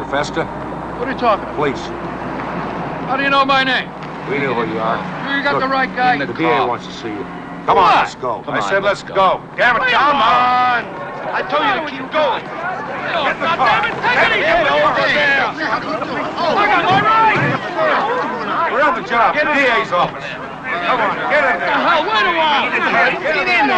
Festa? What are you talking about? Police. How do you know my name? We know who you are. You got the right guy. The DA wants to see you. Come on, let's go. Come I on, said let's let's go. Damn it, come on! I told you to keep going. Get the car. Take it easy over there. Look at my right. We're on the job. The DA's office. Come on, get in there. Hell, wait a while. Get in there.